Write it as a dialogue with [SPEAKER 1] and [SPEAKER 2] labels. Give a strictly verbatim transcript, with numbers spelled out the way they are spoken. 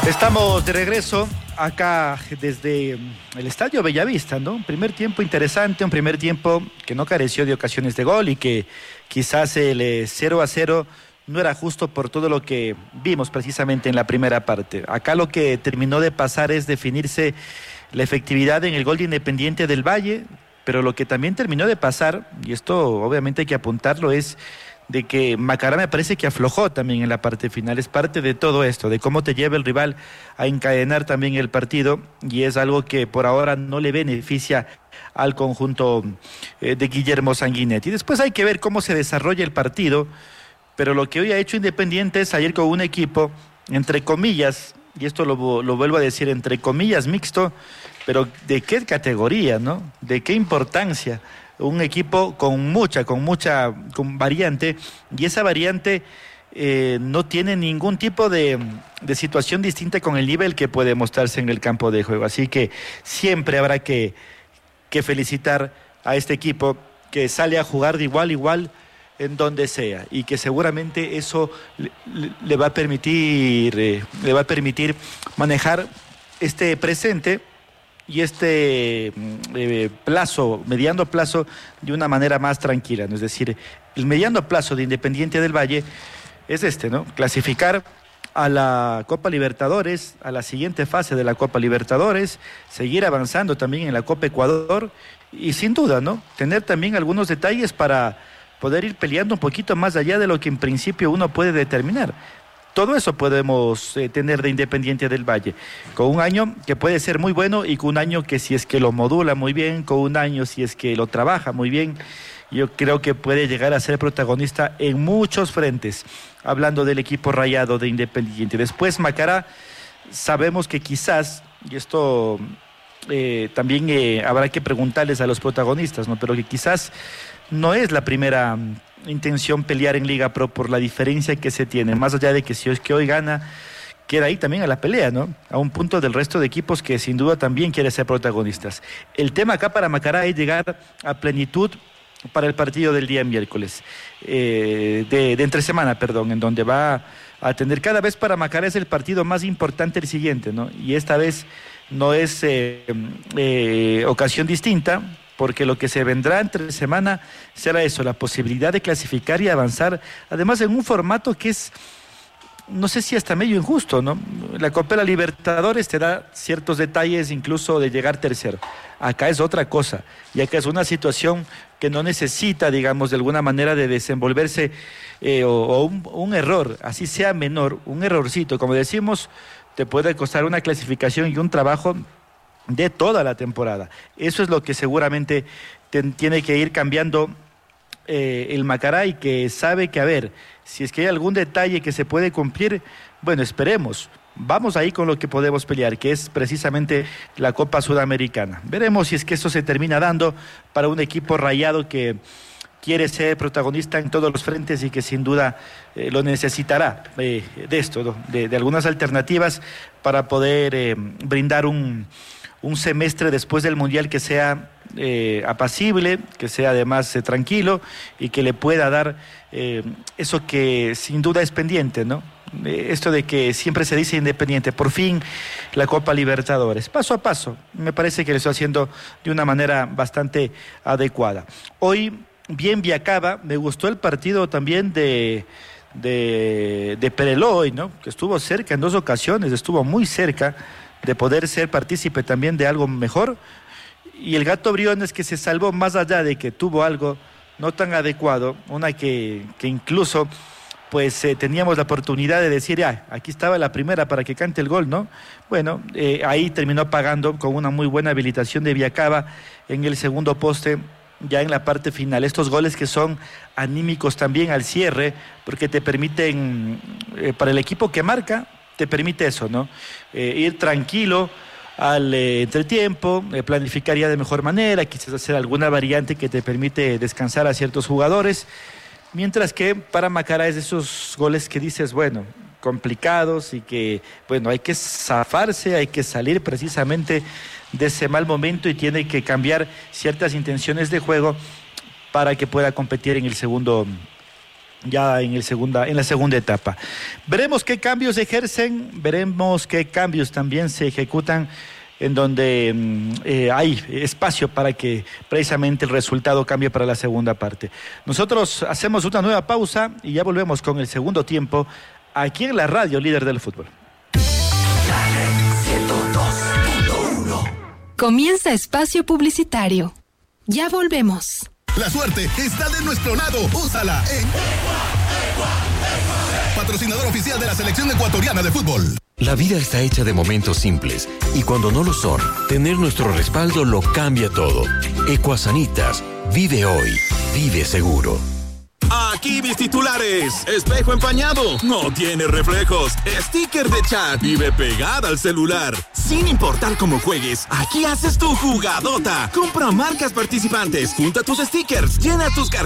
[SPEAKER 1] Estamos de regreso acá desde el Estadio Bellavista, ¿no? Un primer tiempo interesante, un primer tiempo que no careció de ocasiones de gol y que quizás el eh, cero a cero no era justo por todo lo que vimos precisamente en la primera parte. Acá lo que terminó de pasar es definirse la efectividad en el gol de Independiente del Valle, pero lo que también terminó de pasar, y esto obviamente hay que apuntarlo, es de que Macará me parece que aflojó también en la parte final. Es parte de todo esto, de cómo te lleva el rival a encadenar también el partido, y es algo que por ahora no le beneficia al conjunto eh, de Guillermo Sanguinetti. Después hay que ver cómo se desarrolla el partido, pero lo que hoy ha hecho Independiente es ayer con un equipo, entre comillas, y esto lo, lo vuelvo a decir, entre comillas mixto, pero ¿de qué categoría, no? ¿De qué importancia? Un equipo con mucha, con mucha con variante, y esa variante eh, no tiene ningún tipo de, de situación distinta con el nivel que puede mostrarse en el campo de juego. Así que siempre habrá que, que felicitar a este equipo que sale a jugar de igual a igual en donde sea, y que seguramente eso le, le va a permitir, eh, le va a permitir manejar este presente y este eh, plazo, mediano plazo, de una manera más tranquila, ¿no? Es decir, el mediano plazo de Independiente del Valle es este, ¿no? Clasificar a la Copa Libertadores, a la siguiente fase de la Copa Libertadores, seguir avanzando también en la Copa Ecuador, y sin duda, ¿no? Tener también algunos detalles para poder ir peleando un poquito más allá de lo que en principio uno puede determinar. Todo eso podemos eh, tener de Independiente del Valle, con un año que puede ser muy bueno, y con un año que, si es que lo modula muy bien, con un año si es que lo trabaja muy bien, yo creo que puede llegar a ser protagonista en muchos frentes, hablando del equipo rayado de Independiente. Después Macará, sabemos que quizás, y esto eh, también eh, habrá que preguntarles a los protagonistas, ¿no? Pero que quizás no es la primera intención pelear en Liga Pro por la diferencia que se tiene, más allá de que si es que hoy gana, queda ahí también a la pelea, ¿no? A un punto del resto de equipos que sin duda también quieren ser protagonistas. El tema acá para Macará es llegar a plenitud para el partido del día miércoles, eh, de, de entre semana, perdón, en donde va a tener, cada vez para Macará es el partido más importante el siguiente, ¿no? Y esta vez no es eh, eh, ocasión distinta, porque lo que se vendrá entre semana será eso, la posibilidad de clasificar y avanzar, además en un formato que es, no sé si hasta medio injusto, ¿no? La Copa de la Libertadores te da ciertos detalles incluso de llegar tercero. Acá es otra cosa, y acá es una situación que no necesita, digamos, de alguna manera de desenvolverse eh, o, o un, un error, así sea menor, un errorcito, como decimos, te puede costar una clasificación y un trabajo de toda la temporada. Eso es lo que seguramente te, tiene que ir cambiando eh, el Macará, y que sabe que, a ver, si es que hay algún detalle que se puede cumplir, bueno, esperemos. Vamos ahí con lo que podemos pelear, que es precisamente la Copa Sudamericana. Veremos si es que eso se termina dando para un equipo rayado que quiere ser protagonista en todos los frentes, y que sin duda eh, lo necesitará eh, de esto, ¿no? de, de algunas alternativas para poder eh, brindar un un semestre después del Mundial que sea eh, apacible, que sea además eh, tranquilo, y que le pueda dar eh, eso que sin duda es pendiente, ¿no? Eh, esto de que siempre se dice Independiente, por fin la Copa Libertadores, paso a paso, me parece que lo está haciendo de una manera bastante adecuada. Hoy, bien Viacaba, me gustó el partido también de... de, de Pereloy, ¿no? Que estuvo cerca en dos ocasiones, estuvo muy cerca de poder ser partícipe también de algo mejor, y el Gato Briones, que se salvó más allá de que tuvo algo no tan adecuado, una que, que incluso pues eh, teníamos la oportunidad de decir, ah, aquí estaba la primera para que cante el gol, ¿no? Bueno, eh, ahí terminó pagando con una muy buena habilitación de Viacaba en el segundo poste, ya en la parte final. Estos goles que son anímicos también al cierre, porque te permiten, eh, para el equipo que marca, te permite eso, ¿no? Eh, ir tranquilo al eh, entretiempo, eh, planificar ya de mejor manera, quizás hacer alguna variante que te permite descansar a ciertos jugadores, mientras que para Macará es de esos goles que dices, bueno, complicados, y que, bueno, hay que zafarse, hay que salir precisamente de ese mal momento, y tiene que cambiar ciertas intenciones de juego para que pueda competir en el segundo ya en, el segunda, en la segunda etapa. Veremos qué cambios ejercen, veremos qué cambios también se ejecutan en donde eh, hay espacio para que precisamente el resultado cambie para la segunda parte. Nosotros hacemos una nueva pausa y ya volvemos con el segundo tiempo aquí en la radio líder del fútbol.
[SPEAKER 2] ciento dos punto uno.
[SPEAKER 3] Comienza espacio publicitario. Ya volvemos.
[SPEAKER 4] La suerte está de nuestro lado. Úsala en patrocinador oficial de la selección ecuatoriana de fútbol.
[SPEAKER 5] La vida está hecha de momentos simples y cuando no lo son, tener nuestro respaldo lo cambia todo. Ecuasanitas, vive hoy, vive seguro.
[SPEAKER 6] Aquí mis titulares. Espejo empañado, no tiene reflejos. Sticker de chat, vive pegada al celular. Sin importar cómo juegues, aquí haces tu jugadota. Compra marcas participantes, junta tus stickers, llena tus cartas.